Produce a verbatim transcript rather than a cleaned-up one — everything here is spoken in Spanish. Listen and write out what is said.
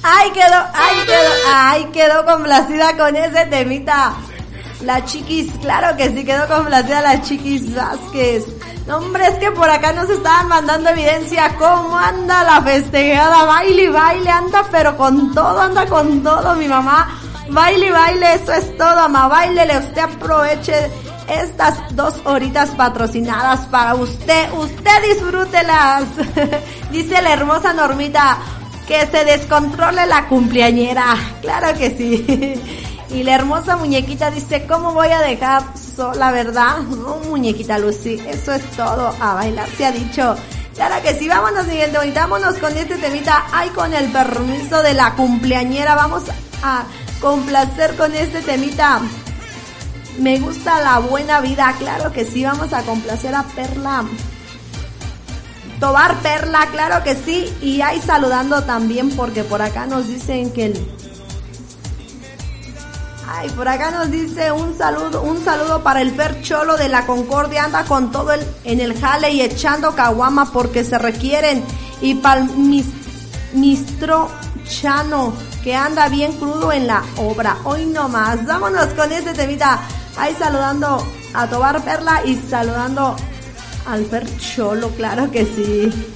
Ay, quedó, ay, quedó, ay, quedó complacida con ese temita. La Chiquis, claro que sí, quedó complacida la Chiquis Vázquez. No, hombre, es que por acá nos estaban mandando evidencia. ¿Cómo anda la festejada? Baile y baile, anda pero con todo, anda con todo mi mamá. Baile y baile, eso es todo, mamá. Bailele, usted aproveche estas dos horitas patrocinadas para usted. Usted disfrútelas. Dice la hermosa Normita, que se descontrole la cumpleañera. Claro que sí. Y la hermosa muñequita dice, ¿cómo voy a dejar sola, verdad? No, muñequita Lucy, eso es todo. A bailar se ha dicho. Claro que sí, vámonos, Miguel, vámonos con este temita. Ay, con el permiso de la cumpleañera, vamos a complacer con este temita. Me gusta la buena vida, claro que sí, vamos a complacer a Perla. Tobar Perla, claro que sí. Y ahí saludando también, porque por acá nos dicen que el... Ay, por acá nos dice un saludo, un saludo para el Fer Cholo de la Concordia, anda con todo el, en el jale y echando caguama porque se requieren. Y para el mis, Mistro Chano, que anda bien crudo en la obra. Hoy nomás, vámonos con este temita. Ahí saludando a Tobar Perla y saludando al Fer Cholo, claro que sí.